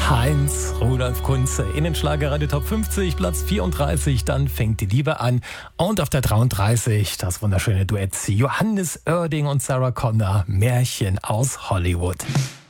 Heinz Rudolf Kunze in den Schlagerradio Top 50, Platz 34, dann fängt die Liebe an. Und auf der 33 das wunderschöne Duett Johannes Oerding und Sarah Connor, Märchen aus Hollywood.